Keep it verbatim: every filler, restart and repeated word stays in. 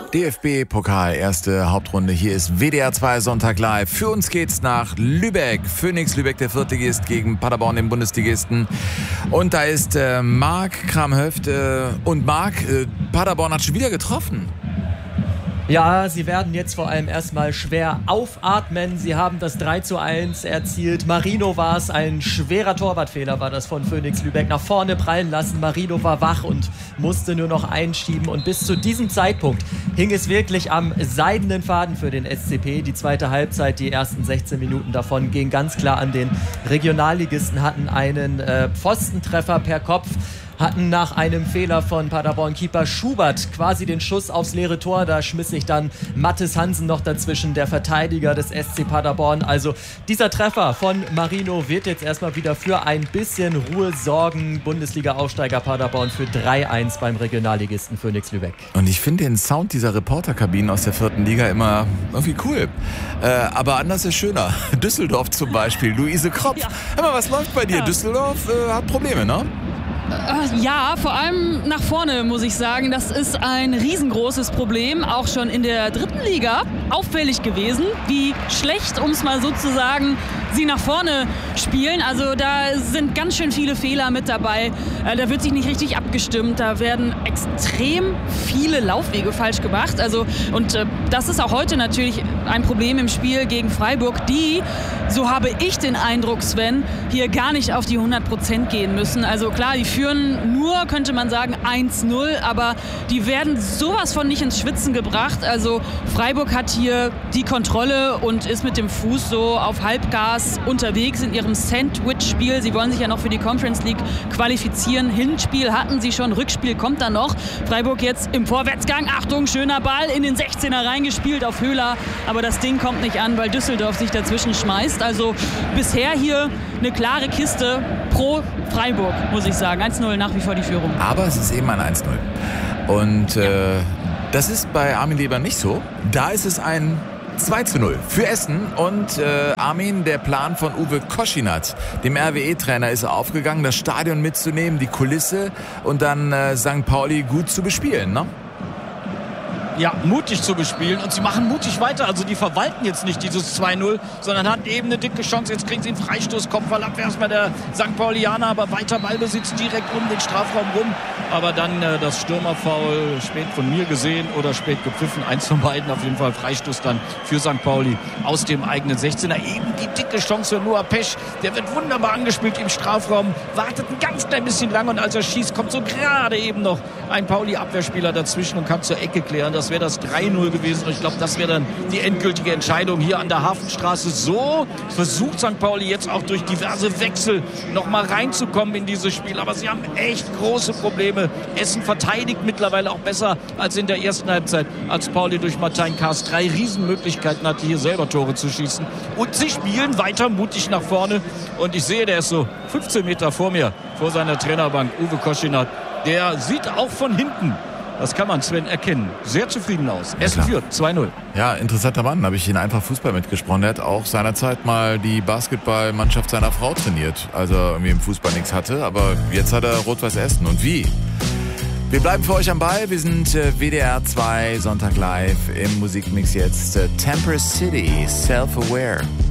D F B-Pokal, erste Hauptrunde. Hier ist W D R zwei Sonntag live. Für uns geht's nach Lübeck. Phoenix Lübeck, der Viertligist, gegen Paderborn, den Bundesligisten. Und da ist äh, Marc Kramhöft. Äh, und Marc, äh, Paderborn hat schon wieder getroffen. Ja, sie werden jetzt vor allem erstmal schwer aufatmen. Sie haben das drei zu eins erzielt. Marino war es, ein schwerer Torwartfehler war das von Phoenix Lübeck. Nach vorne prallen lassen. Marino war wach und musste nur noch einschieben. Und bis zu diesem Zeitpunkt hing es wirklich am seidenen Faden für den S C P. Die zweite Halbzeit, die ersten sechzehn Minuten davon, ging ganz klar an den Regionalligisten, hatten einen äh, Pfostentreffer per Kopf. Hatten nach einem Fehler von Paderborn-Keeper Schubert quasi den Schuss aufs leere Tor. Da schmiss sich dann Mathis Hansen noch dazwischen, der Verteidiger des S C Paderborn. Also dieser Treffer von Marino wird jetzt erstmal wieder für ein bisschen Ruhe sorgen. Bundesliga-Aufsteiger Paderborn für drei eins beim Regionalligisten Phoenix Lübeck. Und ich finde den Sound dieser Reporterkabinen aus der vierten Liga immer irgendwie cool. Äh, aber anders ist schöner. Düsseldorf zum Beispiel, Luise Kropf. Ja. Hör mal, was läuft bei dir? Ja. Düsseldorf äh, hat Probleme, ne? Ja, vor allem nach vorne, muss ich sagen. Das ist ein riesengroßes Problem, auch schon in der dritten Liga auffällig gewesen, wie schlecht, um es mal so zu sagen, sie nach vorne spielen. Also da sind ganz schön viele Fehler mit dabei. Da wird sich nicht richtig abgestimmt. Da werden extrem viele Laufwege falsch gemacht. Also, und äh, das ist auch heute natürlich ein Problem im Spiel gegen Freiburg, die, so habe ich den Eindruck, Sven, hier gar nicht auf die hundert Prozent gehen müssen. Also klar, die führen nur, könnte man sagen, eins null, aber die werden sowas von nicht ins Schwitzen gebracht. Also Freiburg hat hier die Kontrolle und ist mit dem Fuß so auf Halbgas unterwegs in ihrem Sandwich-Spiel. Sie wollen sich ja noch für die Conference League qualifizieren. Hinspiel hatten sie schon, Rückspiel kommt dann noch. Freiburg jetzt im Vorwärtsgang. Achtung, schöner Ball in den sechzehner reingespielt auf Höhler. Aber das Ding kommt nicht an, weil Düsseldorf sich dazwischen schmeißt. Also bisher hier eine klare Kiste pro Freiburg, muss ich sagen. eins null nach wie vor die Führung. Aber es ist eben ein eins null. Und äh, das ist bei Armin Leber nicht so. Da ist es ein zwei zu null für Essen. Und äh, Armin, der Plan von Uwe Koschinat, dem R W E-Trainer, ist aufgegangen, das Stadion mitzunehmen, die Kulisse und dann äh, Sankt Pauli gut zu bespielen, ne? Ja, mutig zu bespielen und sie machen mutig weiter. Also die verwalten jetzt nicht dieses zwei null, sondern hatten eben eine dicke Chance. Jetzt kriegen sie einen Freistoß, Kopfballabwehr erstmal der Sankt Paulianer, aber weiter Ballbesitz direkt um den Strafraum rum. Aber dann äh, das Stürmerfoul spät von mir gesehen oder spät gepfiffen. Eins von beiden auf jeden Fall. Freistoß dann für Sankt Pauli aus dem eigenen sechzehner. Eben die dicke Chance für Noah Pesch. Der wird wunderbar angespielt im Strafraum, wartet ein ganz klein bisschen lang und als er schießt, kommt so gerade eben noch ein Pauli-Abwehrspieler dazwischen und kann zur Ecke klären. Das wäre das drei null gewesen. Und ich glaube, das wäre dann die endgültige Entscheidung hier an der Hafenstraße. So versucht Sankt Pauli jetzt auch durch diverse Wechsel noch mal reinzukommen in dieses Spiel. Aber sie haben echt große Probleme. Essen verteidigt mittlerweile auch besser als in der ersten Halbzeit, als Pauli durch Martin Kaas drei Riesenmöglichkeiten hatte, hier selber Tore zu schießen. Und sie spielen weiter mutig nach vorne. Und ich sehe, der ist so fünfzehn Meter vor mir, vor seiner Trainerbank, Uwe Koschinat. Der sieht auch von hinten, das kann man Sven erkennen, sehr zufrieden aus. Essen führt zwei null. Ja, interessanter Mann, habe ich ihn einfach Fußball mitgesprochen. Er hat auch seinerzeit mal die Basketballmannschaft seiner Frau trainiert, als er irgendwie im Fußball nichts hatte. Aber jetzt hat er Rot-Weiß Essen. Und wie? Wir bleiben für euch am Ball. Wir sind äh, W D R zwei Sonntag live im Musikmix jetzt. Äh, Temper City, Self-Aware.